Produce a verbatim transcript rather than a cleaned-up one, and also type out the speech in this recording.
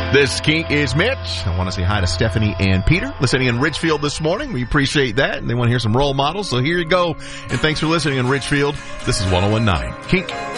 This Kink is Mitch. I want to say hi to Stephanie and Peter listening in Ridgefield this morning. We appreciate that, and they want to hear some role models, so here you go. And thanks for listening in Ridgefield. This is one oh one point nine Kink.